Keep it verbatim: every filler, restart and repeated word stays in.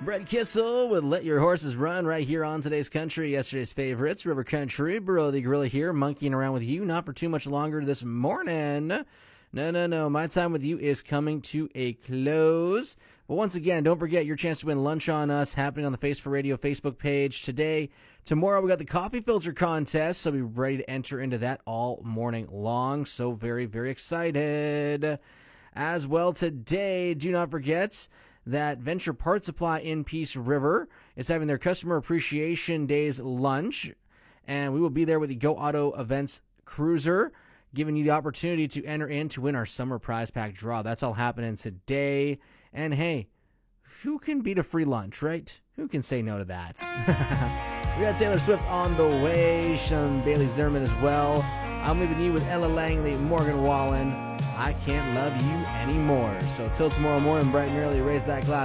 Brett Kissel with Let Your Horses Run right here on today's country. Yesterday's favorites, River Country. Burrow the Gorilla here, monkeying around with you. Not for too much longer this morning. No, no, no. My time with you is coming to a close. But once again, don't forget your chance to win lunch on us happening on the Face for Radio Facebook page today. Tomorrow we got the coffee filter contest, so be ready to enter into that all morning long. So very, very excited. As well today, do not forget that Venture Part Supply in Peace River is having their Customer Appreciation Days lunch, and we will be there with the Go Auto Events Cruiser, giving you the opportunity to enter in to win our summer prize pack draw. That's all happening today. And hey, who can beat a free lunch, right? Who can say no to that? We got Taylor Swift on the way, Sean Bailey Zimmerman as well. I'm leaving you with Ella Langley, Morgan Wallen. I Can't Love You Anymore. So till tomorrow morning, bright and early, raise that glass.